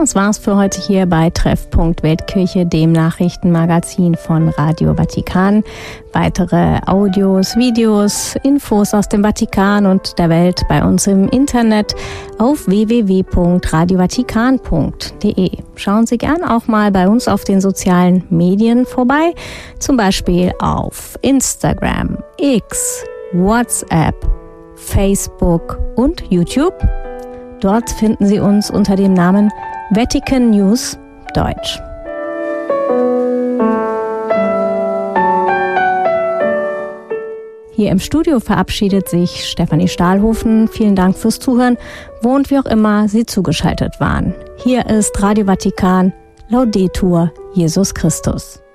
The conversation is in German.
Das war's für heute hier bei Treffpunkt Weltkirche, dem Nachrichtenmagazin von Radio Vatikan. Weitere Audios, Videos, Infos aus dem Vatikan und der Welt bei uns im Internet auf www.radiovatikan.de. Schauen Sie gern auch mal bei uns auf den sozialen Medien vorbei, zum Beispiel auf Instagram, X, WhatsApp, Facebook und YouTube. Dort finden Sie uns unter dem Namen Vatican News Deutsch. Hier im Studio verabschiedet sich Stefanie Stahlhofen. Vielen Dank fürs Zuhören, wo und wie auch immer Sie zugeschaltet waren. Hier ist Radio Vatikan. Laudetur Jesus Christus.